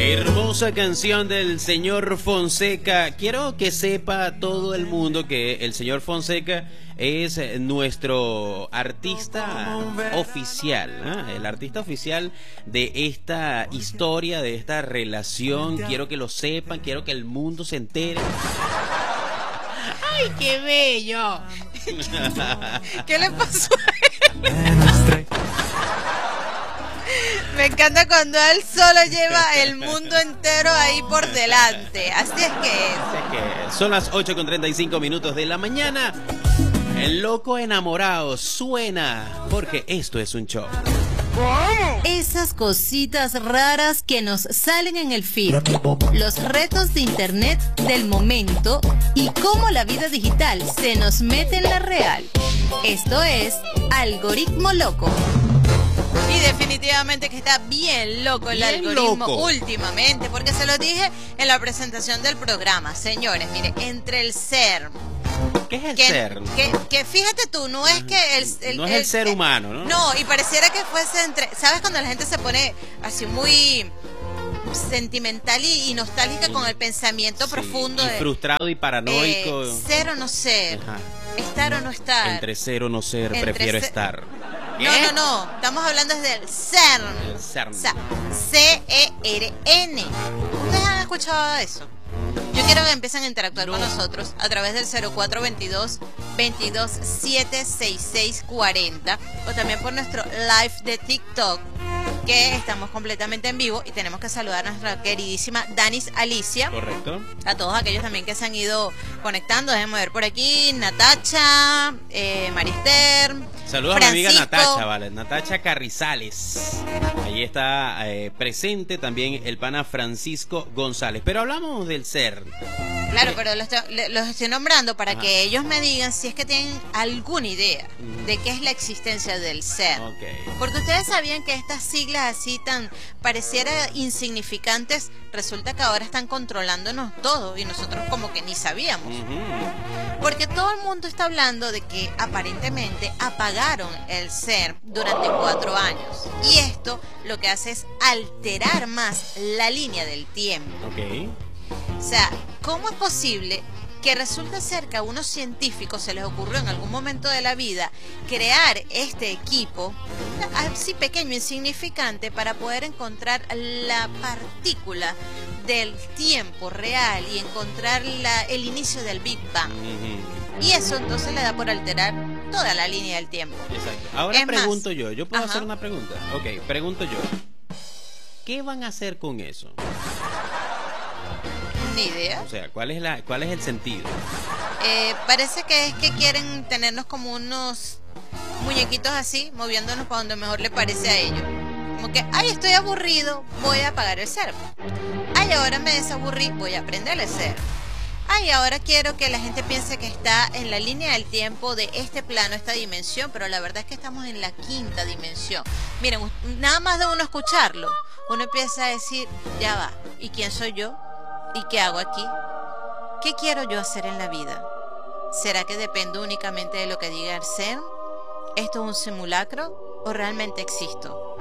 Hermosa canción del señor Fonseca. Quiero que sepa todo el mundo que el señor Fonseca es nuestro artista oficial, ¿eh? El artista oficial de esta historia, de esta relación. Quiero que lo sepan, quiero que el mundo se entere. ¡Ay, qué bello! ¿Qué le pasó a él? Me encanta cuando él solo lleva el mundo entero ahí por delante. Así es que son las 8:35 de la mañana. El loco enamorado suena porque esto es un show. Esas cositas raras que nos salen en el feed, los retos de internet del momento y cómo la vida digital se nos mete en la real. Esto es Algoritmo Loco. Y definitivamente que está bien loco el algoritmo últimamente, porque se lo dije en la presentación del programa. Señores, mire, entre el CERN. ¿Qué es el CERN? Que fíjate tú, no es que no es el ser humano, ¿no? No, y pareciera que fuese entre... ¿Sabes cuando la gente se pone así muy sentimental y nostálgica con el pensamiento profundo? Y frustrado y paranoico. Ser o no ser. Ajá. Estar o no estar. Entre ser o no ser, prefiero estar. ¿Qué? No. Estamos hablando desde el CERN. El CERN. O sea, CERN. ¿Ustedes han escuchado eso? Yo quiero que empiecen a interactuar con nosotros a través del 0422-227-6640 o también por nuestro live de TikTok, que estamos completamente en vivo y tenemos que saludar a nuestra queridísima Danis Alicia. Correcto. A todos aquellos también que se han ido conectando. Déjenme ver por aquí. Natacha, Marister. Saludos Francisco. A mi amiga Natacha, ¿vale? Natacha Carrizales. Ahí está presente también el pana Francisco González. Pero hablamos del CERN. Claro, pero los estoy nombrando para que ellos me digan si es que tienen alguna idea de qué es la existencia del CERN. Okay. Porque ustedes sabían que estas siglas así tan pareciera insignificantes, resulta que ahora están controlándonos todo y nosotros como que ni sabíamos. Porque todo el mundo está hablando de que aparentemente apagaron el CERN durante 4 años. Y esto lo que hace es alterar más la línea del tiempo. Okay. O sea, ¿cómo es posible que resulta ser que a unos científicos se les ocurrió en algún momento de la vida crear este equipo así pequeño, insignificante, para poder encontrar la partícula del tiempo real y encontrar el inicio del Big Bang? Y eso entonces le da por alterar toda la línea del tiempo. Exacto. Ahora pregunto yo puedo hacer una pregunta. Ok, pregunto yo. ¿Qué van a hacer con eso? Ni idea. O sea, ¿cuál es el sentido? Parece que es que quieren tenernos como unos muñequitos así, moviéndonos para donde mejor le parece a ellos. Como que, ay, estoy aburrido, voy a apagar el CERN. Ay, ahora me desaburrí, voy a aprender el CERN. Ay, ahora quiero que la gente piense que está en la línea del tiempo de este plano, esta dimensión, pero la verdad es que estamos en la 5ª dimensión. Miren, nada más de uno escucharlo, uno empieza a decir, ya va, ¿y quién soy yo? ¿Y qué hago aquí? ¿Qué quiero yo hacer en la vida? ¿Será que dependo únicamente de lo que diga el CERN? ¿Esto es un simulacro o realmente existo?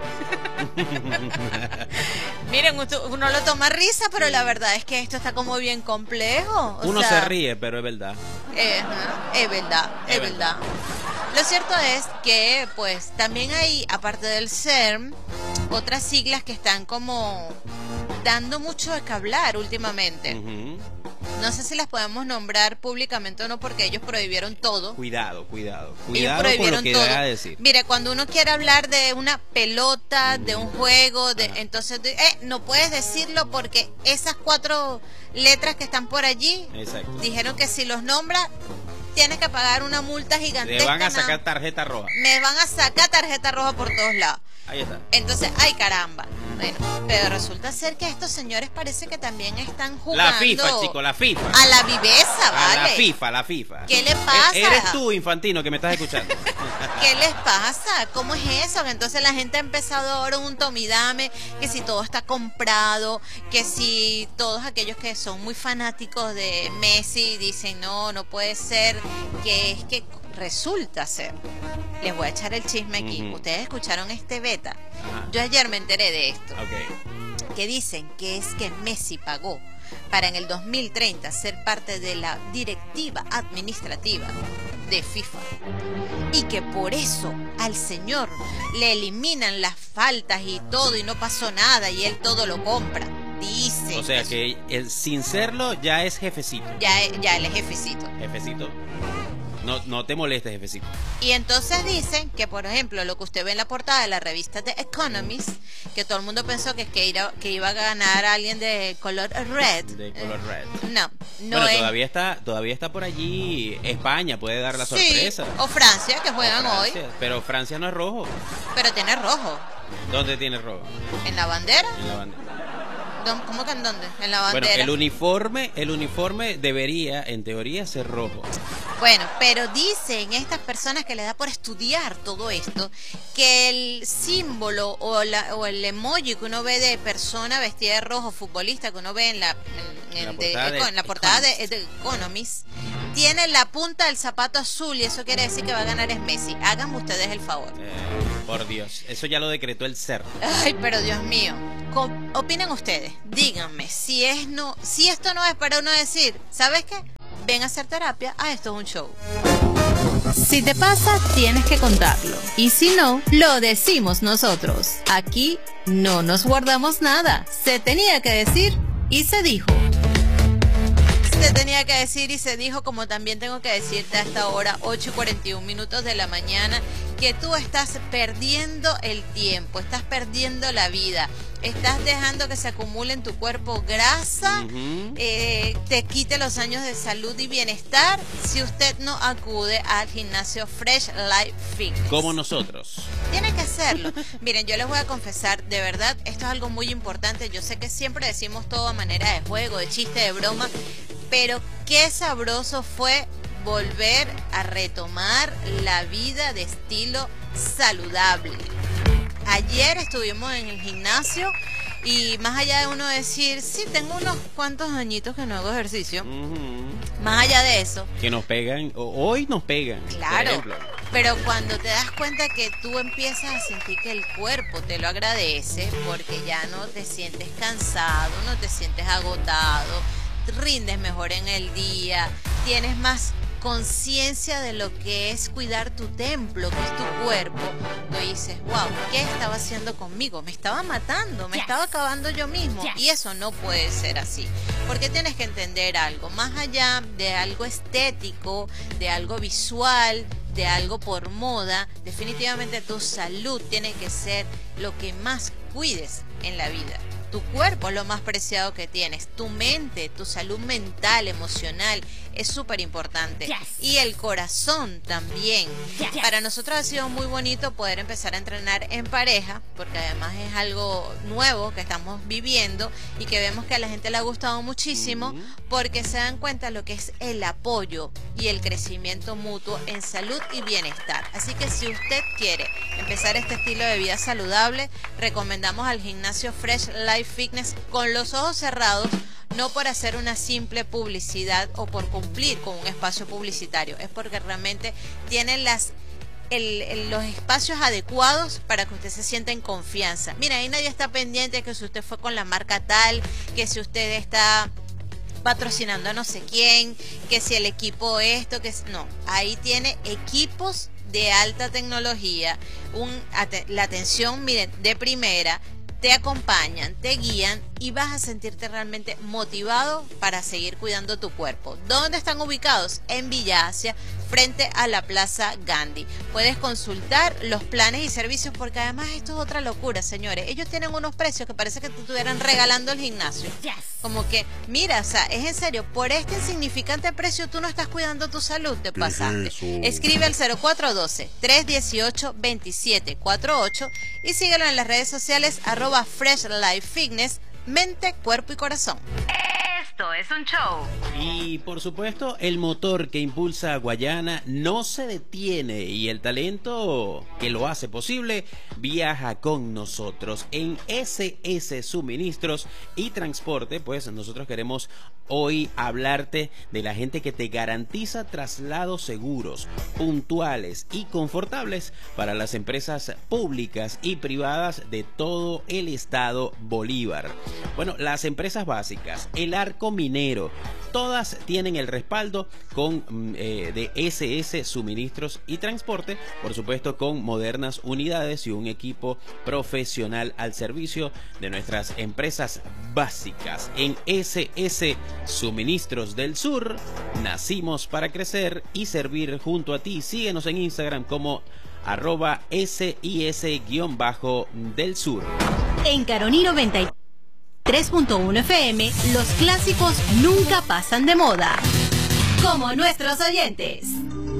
Miren, uno lo toma risa, pero la verdad es que esto está como bien complejo. Uno se ríe, pero es verdad. Es verdad. Lo cierto es que, pues, también hay, aparte del CERN, otras siglas que están como dando mucho de qué hablar últimamente. No sé si las podemos nombrar públicamente o no, porque ellos prohibieron todo. Cuidado ellos con lo que todo. deja de decir. Mire, cuando uno quiere hablar de una pelota, de un juego, entonces no puedes decirlo porque esas 4 letras que están por allí, dijeron que si los nombras tienes que pagar una multa gigantesca. Le van a sacar tarjeta roja. Me van a sacar tarjeta roja por todos lados. Ahí está. Entonces, ay caramba. Bueno, pero resulta ser que estos señores parece que también están jugando. La FIFA, chico, la FIFA. A la viveza, ¿vale? La FIFA. ¿Qué le pasa? Eres tú, Infantino, que me estás escuchando. ¿Qué les pasa? ¿Cómo es eso? Que entonces la gente ha empezado ahora un tomidame, que si todo está comprado, que si todos aquellos que son muy fanáticos de Messi dicen, no puede ser, que es que resulta ser. Les voy a echar el chisme aquí. Ustedes escucharon este beta. Yo ayer me enteré de esto. que dicen que es que Messi pagó para en el 2030 ser parte de la directiva administrativa de FIFA y que por eso al señor le eliminan las faltas y todo y no pasó nada y él todo lo compra. Dice. O sea que él, sin serlo ya es jefecito. Ya él es jefecito. Jefecito. No te molestes, jefecito. Y entonces dicen que, por ejemplo, lo que usted ve en la portada de la revista The Economist, que todo el mundo pensó que iba a ganar a alguien de color red. De color red. No bueno, es. todavía está por allí España, puede dar la sorpresa. O Francia, que juegan hoy. Pero Francia no es rojo. Pero tiene rojo. ¿Dónde tiene rojo? ¿En la bandera? En la bandera. ¿Cómo que en dónde? En la bandera. Bueno, el uniforme debería, en teoría, ser rojo. Bueno, pero dicen estas personas que le da por estudiar todo esto, que el símbolo o el emoji que uno ve de persona vestida de rojo, futbolista, que uno ve en la portada de The Economist, tiene la punta del zapato azul y eso quiere decir que va a ganar es Messi. Háganme ustedes el favor. Por Dios, eso ya lo decretó el CER. Ay, pero Dios mío. Opinen ustedes, díganme, si esto no es para uno decir, ¿sabes qué? Ven a hacer terapia, esto es un show. Si te pasa, tienes que contarlo. Y si no, lo decimos nosotros. Aquí no nos guardamos nada. Se tenía que decir y se dijo. Se tenía que decir y se dijo, como también tengo que decirte a esta hora, 8:41 de la mañana, que tú estás perdiendo el tiempo, estás perdiendo la vida, estás dejando que se acumule en tu cuerpo grasa, te quite los años de salud y bienestar si usted no acude al gimnasio Fresh Life Fitness. Como nosotros. Tiene que hacerlo. Miren, yo les voy a confesar, de verdad, esto es algo muy importante. Yo sé que siempre decimos todo a manera de juego, de chiste, de broma, pero qué sabroso fue volver a retomar la vida de estilo saludable. Ayer estuvimos en el gimnasio y más allá de uno decir, sí, tengo unos cuantos añitos que no hago ejercicio, más allá de eso. Que nos pegan, hoy nos pegan. Claro, pero cuando te das cuenta que tú empiezas a sentir que el cuerpo te lo agradece porque ya no te sientes cansado, no te sientes agotado, rindes mejor en el día, tienes más conciencia de lo que es cuidar tu templo, que es tu cuerpo, tú dices, wow, ¿qué estaba haciendo conmigo? Me estaba matando, me estaba acabando yo mismo. Y eso no puede ser así, porque tienes que entender algo, más allá de algo estético, de algo visual, de algo por moda, definitivamente tu salud tiene que ser lo que más cuides en la vida. Tu cuerpo es lo más preciado que tienes, tu mente, tu salud mental, emocional, es súper importante. Y el corazón también. Para nosotros ha sido muy bonito poder empezar a entrenar en pareja, porque además es algo nuevo que estamos viviendo y que vemos que a la gente le ha gustado muchísimo, porque se dan cuenta lo que es el apoyo y el crecimiento mutuo en salud y bienestar. Así que si usted quiere empezar este estilo de vida saludable, recomendamos al gimnasio Fresh Life Fitness con los ojos cerrados, no por hacer una simple publicidad o por cumplir con un espacio publicitario, es porque realmente tienen los espacios adecuados para que usted se sienta en confianza. Mira, ahí nadie está pendiente que si usted fue con la marca tal, que si usted está patrocinando a no sé quién, que si el equipo esto, no, ahí tiene equipos de alta tecnología, la atención, miren, de primera, te acompañan, te guían y vas a sentirte realmente motivado para seguir cuidando tu cuerpo. ¿Dónde están ubicados? En Villa Asia, frente a la Plaza Gandhi. Puedes consultar los planes y servicios porque además esto es otra locura, señores. Ellos tienen unos precios que parece que te estuvieran regalando el gimnasio. Como que, mira, o sea, es en serio, por este insignificante precio tú no estás cuidando tu salud, te pasaste. Escribe al 0412-318-2748 y síguelo en las redes sociales @Fresh Life Fitness, mente, cuerpo y corazón. Esto es un show. Y por supuesto, el motor que impulsa a Guayana no se detiene y el talento que lo hace posible viaja con nosotros. En SS Suministros y Transporte, pues nosotros queremos hoy hablarte de la gente que te garantiza traslados seguros, puntuales y confortables para las empresas públicas y privadas de todo el estado Bolívar. Bueno, las empresas básicas, el Arco Minero, todas tienen el respaldo de SS Suministros y Transporte, por supuesto con modernas unidades y un equipo profesional al servicio de nuestras empresas básicas. En SS Suministros del Sur nacimos para crecer y servir junto a ti. Síguenos en Instagram como @SIS_del Sur. En Caroní 93.1 FM, los clásicos nunca pasan de moda. Como nuestros oyentes.